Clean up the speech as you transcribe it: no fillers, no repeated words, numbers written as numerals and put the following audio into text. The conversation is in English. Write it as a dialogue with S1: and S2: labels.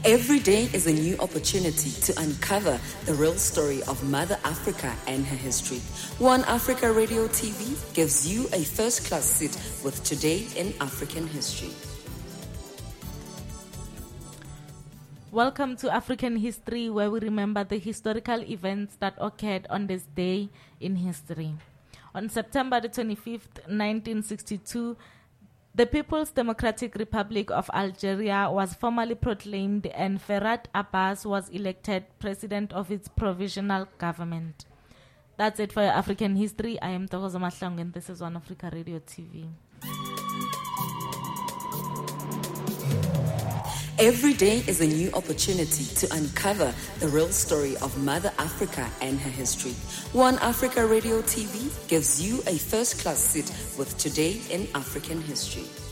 S1: Every day is a new opportunity to uncover the real story of Mother Africa and her history. One Africa Radio TV gives you a first-class seat with Today in African History.
S2: Welcome to African History, where we remember the historical events that occurred on this day in history. On September the 25th, 1962, the People's Democratic Republic of Algeria was formally proclaimed and Ferhat Abbas was elected president of its provisional government. That's it for your African History. I am Togozo Mahlangu and this is One Africa Radio TV.
S1: Every day is a new opportunity to uncover the real story of Mother Africa and her history. One Africa Radio TV gives you a first-class seat with Today in African History.